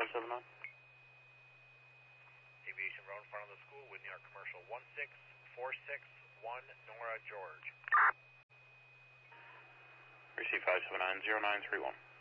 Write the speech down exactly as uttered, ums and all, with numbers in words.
five seven nine. Aviation Road in front of the school, Whitney Arc Commercial one six four six one, Nora George. Receive five seven nine zero nine three one.